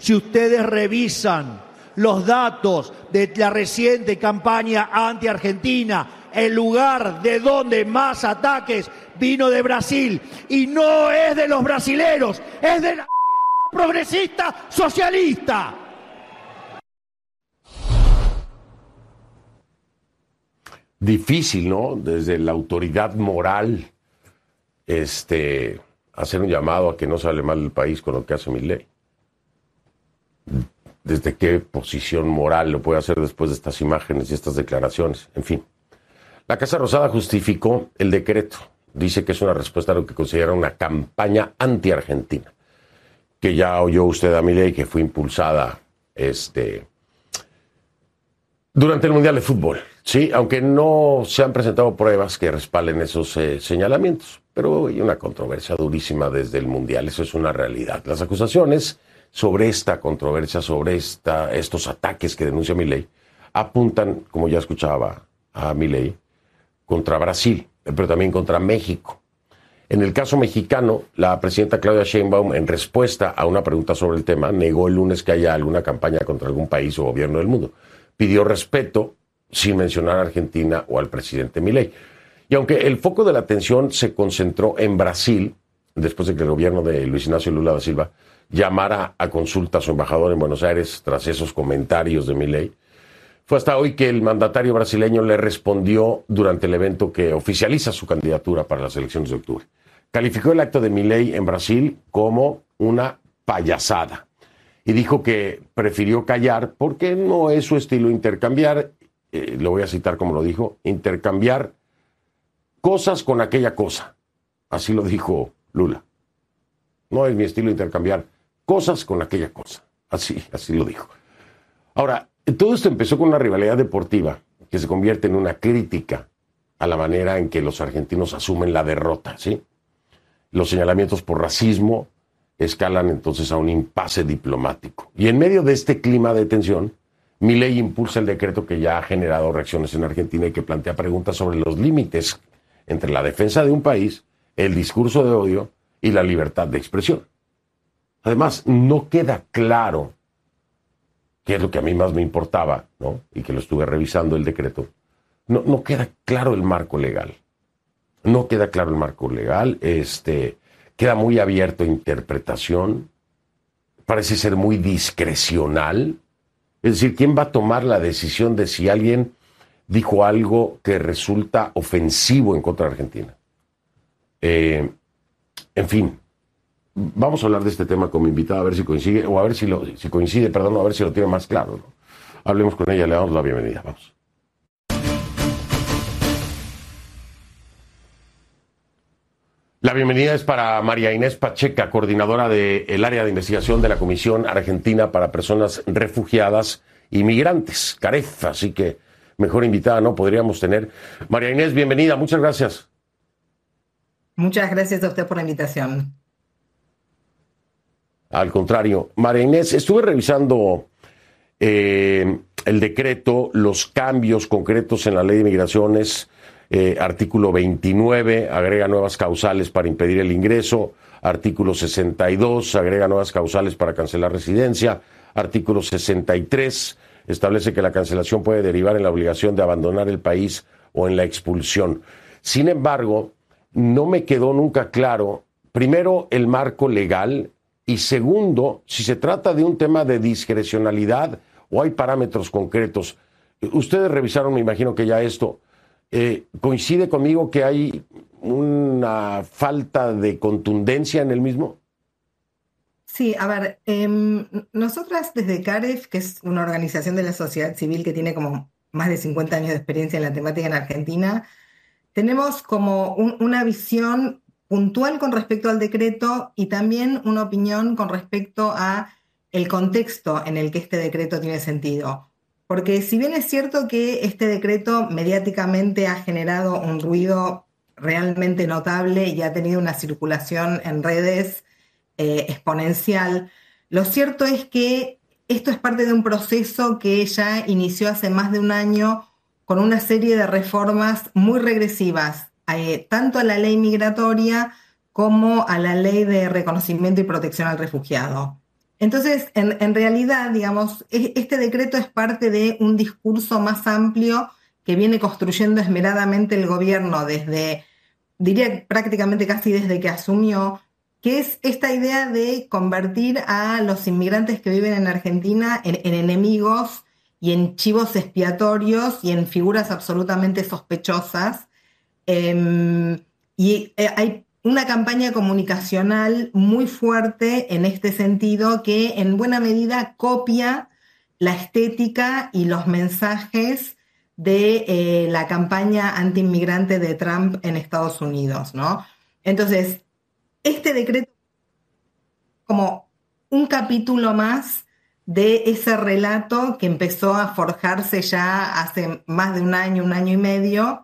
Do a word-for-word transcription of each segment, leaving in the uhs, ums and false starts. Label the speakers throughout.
Speaker 1: Si ustedes revisan los datos de la reciente campaña anti-Argentina, el lugar de donde más ataques vino de Brasil, y no es de los brasileros, es de la progresista socialista.
Speaker 2: Difícil, ¿no? Desde la autoridad moral, este, hacer un llamado a que no sale mal el país con lo que hace Milei. ¿Desde qué posición moral lo puede hacer después de estas imágenes y estas declaraciones? En fin. La Casa Rosada justificó el decreto. Dice que es una respuesta a lo que considera una campaña anti-argentina. Que ya oyó usted a Milei, que fue impulsada este, durante el Mundial de Fútbol. Sí, aunque no se han presentado pruebas que respalden esos eh, señalamientos. Pero hay una controversia durísima desde el Mundial. Eso es una realidad. Las acusaciones sobre esta controversia, sobre esta, estos ataques que denuncia Milei, apuntan, como ya escuchaba a Milei, contra Brasil, pero también contra México. En el caso mexicano, la presidenta Claudia Sheinbaum, en respuesta a una pregunta sobre el tema, negó el lunes que haya alguna campaña contra algún país o gobierno del mundo. Pidió respeto sin mencionar a Argentina o al presidente Milei. Y aunque el foco de la atención se concentró en Brasil, después de que el gobierno de Luis Ignacio Lula da Silva llamara a consulta a su embajador en Buenos Aires tras esos comentarios de Milei, fue hasta hoy que el mandatario brasileño le respondió durante el evento que oficializa su candidatura para las elecciones de octubre. Calificó el acto de Milei en Brasil como una payasada y dijo que prefirió callar porque no es su estilo intercambiar, eh, lo voy a citar como lo dijo, intercambiar cosas con aquella cosa. Así lo dijo Lula. No es mi estilo intercambiar cosas con aquella cosa. Así, así lo dijo. Ahora, todo esto empezó con una rivalidad deportiva que se convierte en una crítica a la manera en que los argentinos asumen la derrota, ¿sí? Los señalamientos por racismo escalan entonces a un impasse diplomático. Y en medio de este clima de tensión, Milei impulsa el decreto que ya ha generado reacciones en Argentina y que plantea preguntas sobre los límites entre la defensa de un país, el discurso de odio y la libertad de expresión. Además, no queda claro, que es lo que a mí más me importaba, ¿no? Y que lo estuve revisando el decreto, no, no queda claro el marco legal. No queda claro el marco legal, este, queda muy abierto a interpretación, parece ser muy discrecional. Es decir, ¿quién va a tomar la decisión de si alguien dijo algo que resulta ofensivo en contra de Argentina? Eh, en fin, vamos a hablar de este tema con mi invitada, a ver si coincide, o a ver si, lo, si coincide, perdón, a ver si lo tiene más claro, ¿no? Hablemos con ella, le damos la bienvenida, vamos. La bienvenida es para María Inés Pacheca, coordinadora del área de investigación de la Comisión Argentina para Personas Refugiadas y Migrantes, CAREF, así que mejor invitada no podríamos tener. María Inés, bienvenida, muchas gracias.
Speaker 3: Muchas gracias a usted por la invitación.
Speaker 2: Al contrario, María Inés, estuve revisando eh, el decreto, los cambios concretos en la ley de migraciones. Eh, artículo veintinueve, agrega nuevas causales para impedir el ingreso. Artículo sesenta y dos, agrega nuevas causales para cancelar residencia. Artículo sesenta y tres, establece que la cancelación puede derivar en la obligación de abandonar el país o en la expulsión. Sin embargo, no me quedó nunca claro, primero, el marco legal y segundo, si se trata de un tema de discrecionalidad o hay parámetros concretos. Ustedes revisaron, me imagino que ya esto... Eh, ¿Coincide conmigo que hay una falta de contundencia en el mismo?
Speaker 3: Sí, a ver, eh, nosotras desde CAREF, que es una organización de la sociedad civil que tiene como más de cincuenta años de experiencia en la temática en Argentina, tenemos como un, una visión puntual con respecto al decreto y también una opinión con respecto a el contexto en el que este decreto tiene sentido. Porque si bien es cierto que este decreto mediáticamente ha generado un ruido realmente notable y ha tenido una circulación en redes eh, exponencial, lo cierto es que esto es parte de un proceso que ya inició hace más de un año con una serie de reformas muy regresivas, eh, tanto a la ley migratoria como a la ley de reconocimiento y protección al refugiado. Entonces, en, en realidad, digamos, este decreto es parte de un discurso más amplio que viene construyendo esmeradamente el gobierno desde, diría prácticamente casi desde que asumió, que es esta idea de convertir a los inmigrantes que viven en Argentina en, en enemigos y en chivos expiatorios y en figuras absolutamente sospechosas. Eh, y eh, hay una campaña comunicacional muy fuerte en este sentido que en buena medida copia la estética y los mensajes de eh, la campaña antiinmigrante de Trump en Estados Unidos, ¿no? Entonces, este decreto como un capítulo más de ese relato que empezó a forjarse ya hace más de un año, un año y medio,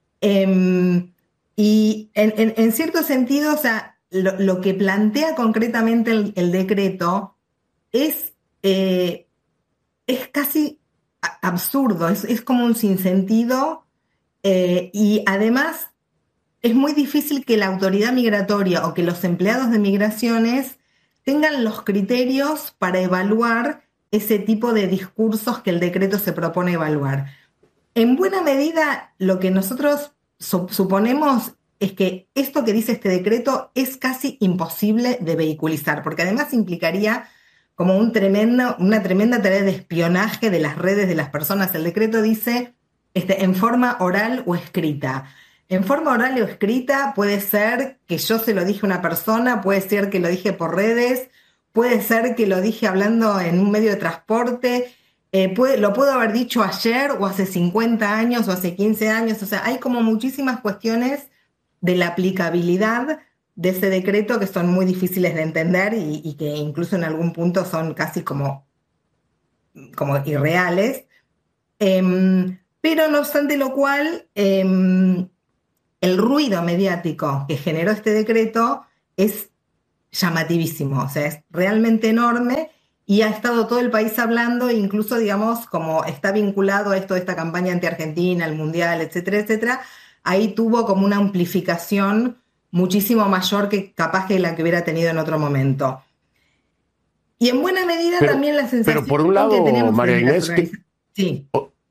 Speaker 3: eh, y en, en, en cierto sentido, o sea, lo, lo que plantea concretamente el, el decreto es, eh, es casi absurdo, es, es como un sinsentido, eh, y además es muy difícil que la autoridad migratoria o que los empleados de migraciones tengan los criterios para evaluar ese tipo de discursos que el decreto se propone evaluar. En buena medida, lo que nosotros suponemos es que esto que dice este decreto es casi imposible de vehiculizar, porque además implicaría como un tremendo, una tremenda tarea de espionaje de las redes de las personas. El decreto dice este, en forma oral o escrita. En forma oral o escrita puede ser que yo se lo dije a una persona, puede ser que lo dije por redes, puede ser que lo dije hablando en un medio de transporte, Eh, puede, lo puedo haber dicho ayer o hace cincuenta años o hace quince años. O sea, hay como muchísimas cuestiones de la aplicabilidad de ese decreto que son muy difíciles de entender y, y que incluso en algún punto son casi como, como irreales. Eh, pero no obstante lo cual, eh, el ruido mediático que generó este decreto es llamativísimo, o sea, es realmente enorme. Y ha estado todo el país hablando, incluso, digamos, como está vinculado a esto de esta campaña anti-Argentina, el Mundial, etcétera, etcétera, ahí tuvo como una amplificación muchísimo mayor que capaz que la que hubiera tenido en otro momento. Y en buena medida
Speaker 2: pero,
Speaker 3: también la sensación
Speaker 2: pero por un lado,
Speaker 3: que tenemos...
Speaker 2: María Inés, que,
Speaker 3: sí.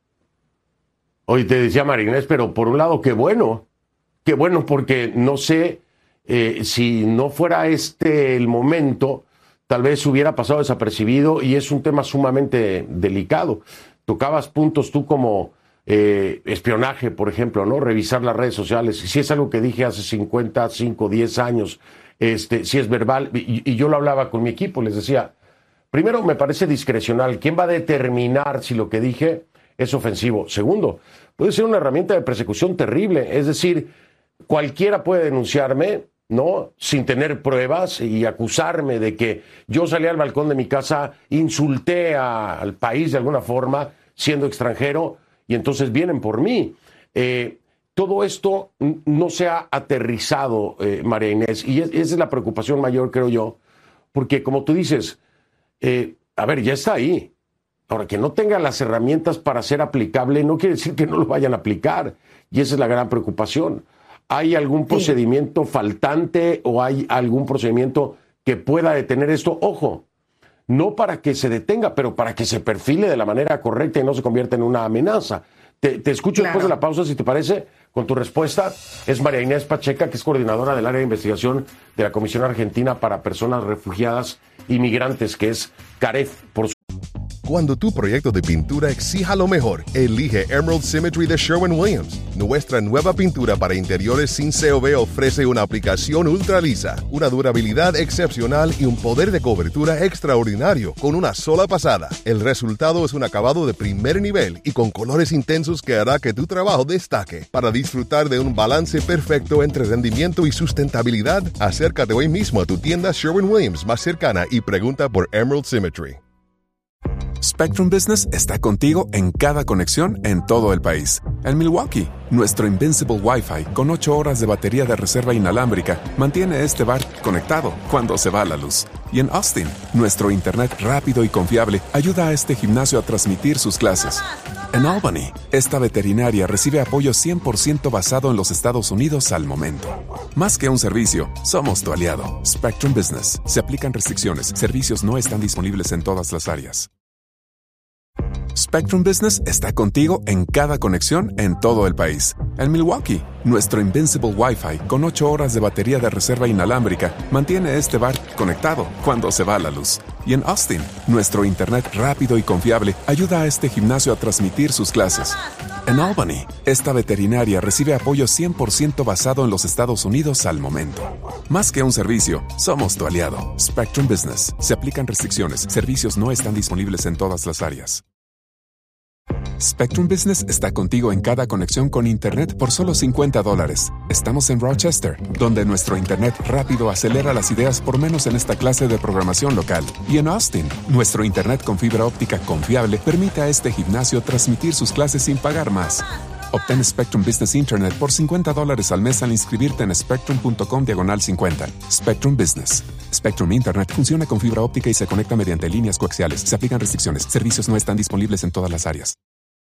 Speaker 2: Hoy te decía María Inés, pero por un lado, qué bueno, qué bueno, porque no sé eh, si no fuera este el momento... tal vez hubiera pasado desapercibido y es un tema sumamente delicado. Tocabas puntos tú como eh, espionaje, por ejemplo, ¿no? Revisar las redes sociales. Si es algo que dije hace cincuenta, cinco, diez años, este, si es verbal, y, y yo lo hablaba con mi equipo, les decía, primero me parece discrecional. ¿Quién va a determinar si lo que dije es ofensivo? Segundo, puede ser una herramienta de persecución terrible. Es decir, cualquiera puede denunciarme, ¿no? Sin tener pruebas y acusarme de que yo salí al balcón de mi casa, insulté a, al país de alguna forma, siendo extranjero, y entonces vienen por mí. Eh, todo esto no se ha aterrizado, eh, María Inés, y es, esa es la preocupación mayor, creo yo, porque como tú dices, eh, a ver, ya está ahí. Ahora, que no tenga las herramientas para ser aplicable no quiere decir que no lo vayan a aplicar, y esa es la gran preocupación. ¿Hay algún procedimiento sí. faltante o hay algún procedimiento que pueda detener esto? Ojo, no para que se detenga, pero para que se perfile de la manera correcta y no se convierta en una amenaza. Te, te escucho claro. después de la pausa, si te parece, con tu respuesta. Es María Inés Pacheca, que es coordinadora del área de investigación de la Comisión Argentina para Personas Refugiadas y Migrantes, que es CAREF, por su...
Speaker 4: Cuando tu proyecto de pintura exija lo mejor, elige Emerald Symmetry de Sherwin-Williams. Nuestra nueva pintura para interiores sin C O V ofrece una aplicación ultra lisa, una durabilidad excepcional y un poder de cobertura extraordinario con una sola pasada. El resultado es un acabado de primer nivel y con colores intensos que hará que tu trabajo destaque. Para disfrutar de un balance perfecto entre rendimiento y sustentabilidad, acércate hoy mismo a tu tienda Sherwin-Williams más cercana y pregunta por Emerald Symmetry.
Speaker 5: Spectrum Business está contigo en cada conexión en todo el país. En Milwaukee, nuestro Invincible Wi-Fi con ocho horas de batería de reserva inalámbrica mantiene este bar conectado cuando se va la luz. Y en Austin, nuestro internet rápido y confiable ayuda a este gimnasio a transmitir sus clases. En Albany, esta veterinaria recibe apoyo cien por ciento basado en los Estados Unidos al momento. Más que un servicio, somos tu aliado. Spectrum Business. Se aplican restricciones. Servicios no están disponibles en todas las áreas. Spectrum Business está contigo en cada conexión en todo el país. En Milwaukee, nuestro Invincible Wi-Fi con ocho horas de batería de reserva inalámbrica mantiene este bar conectado cuando se va la luz. Y en Austin, nuestro internet rápido y confiable ayuda a este gimnasio a transmitir sus clases. En Albany, esta veterinaria recibe apoyo cien por ciento basado en los Estados Unidos al momento. Más que un servicio, somos tu aliado. Spectrum Business. Se aplican restricciones. Servicios no están disponibles en todas las áreas. Spectrum Business está contigo en cada conexión con Internet por solo cincuenta dólares. Estamos en Rochester, donde nuestro Internet rápido acelera las ideas por menos en esta clase de programación local. Y en Austin, nuestro Internet con fibra óptica confiable permite a este gimnasio transmitir sus clases sin pagar más. Obtén Spectrum Business Internet por cincuenta dólares al mes al inscribirte en spectrum.com diagonal cincuenta. Spectrum Business. Spectrum Internet funciona con fibra óptica y se conecta mediante líneas coaxiales. Se aplican restricciones. Servicios no están disponibles en todas las áreas.